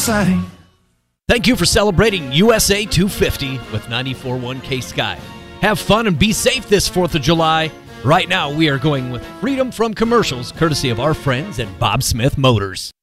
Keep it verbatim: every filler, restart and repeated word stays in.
exciting. Thank you for celebrating U S A two fifty with ninety-four point one K-Sky. Have fun and be safe this fourth of July. Right now, we are going with Freedom from Commercials, courtesy of our friends at Bob Smith Motors.